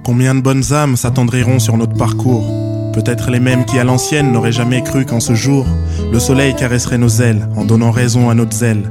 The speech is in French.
Combien de bonnes âmes s'attendriront sur notre parcours? Peut-être les mêmes qui à l'ancienne n'auraient jamais cru qu'en ce jour, le soleil caresserait nos ailes en donnant raison à notre zèle.